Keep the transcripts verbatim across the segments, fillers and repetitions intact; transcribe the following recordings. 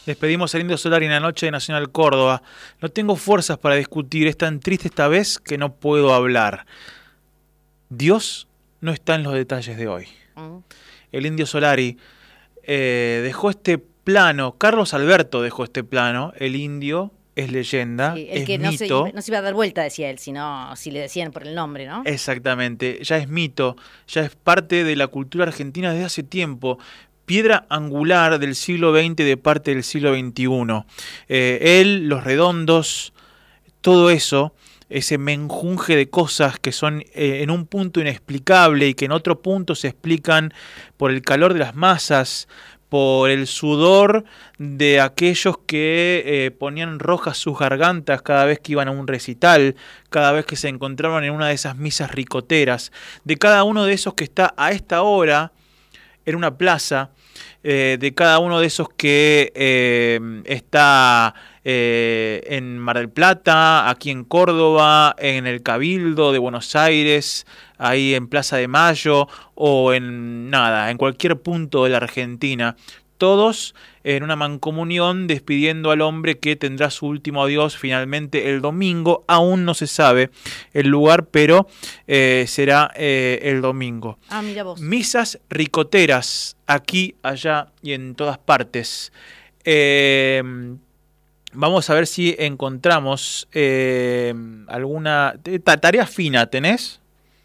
Despedimos al Indio Solari en la noche de Nacional Córdoba. No tengo fuerzas para discutir, es tan triste esta vez que no puedo hablar. Dios no está en los detalles de hoy. Uh-huh. El Indio Solari eh, dejó este plano, Carlos Alberto dejó este plano, el indio es leyenda, sí, el es que mito. No se, no se iba a dar vuelta, decía él, sino si le decían por el nombre, ¿no? Exactamente, ya es mito, ya es parte de la cultura argentina desde hace tiempo. Piedra angular del siglo veinte de parte del siglo veintiuno. Eh, él, los redondos, todo eso, ese menjunje de cosas que son eh, en un punto inexplicable y que en otro punto se explican por el calor de las masas, por el sudor de aquellos que eh, ponían rojas sus gargantas cada vez que iban a un recital, cada vez que se encontraban en una de esas misas ricoteras, de cada uno de esos que está a esta hora en una plaza, eh, de cada uno de esos que eh, está eh, en Mar del Plata, aquí en Córdoba, en el Cabildo de Buenos Aires, ahí en Plaza de Mayo o en nada, en cualquier punto de la Argentina. Todos en una mancomunión despidiendo al hombre que tendrá su último adiós finalmente el domingo. Aún no se sabe el lugar, pero eh, será eh, el domingo. Ah, mira vos. Misas ricoteras aquí, allá y en todas partes. Eh, vamos a ver si encontramos eh, alguna tarea fina. ¿Tenés?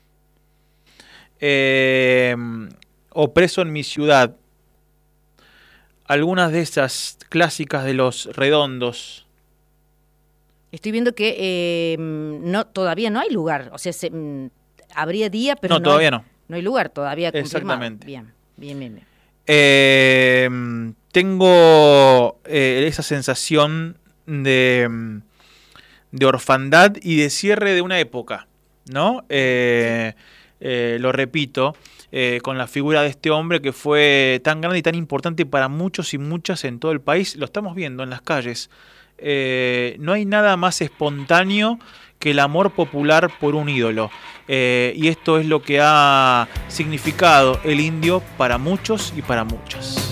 Eh, o Preso en mi ciudad. Algunas de esas clásicas de los redondos. Estoy viendo que eh, no todavía no hay lugar. O sea, se, mm, habría día, pero no, no todavía hay, no. No hay lugar todavía confirmado. Exactamente. Bien, bien, bien. bien. Eh, tengo eh, esa sensación de, de orfandad y de cierre de una época, ¿no? Eh, eh, lo repito. Eh, con la figura de este hombre que fue tan grande y tan importante para muchos y muchas en todo el país. Lo estamos viendo en las calles. Eh, no hay nada más espontáneo que el amor popular por un ídolo. Eh, y esto es lo que ha significado el indio para muchos y para muchas.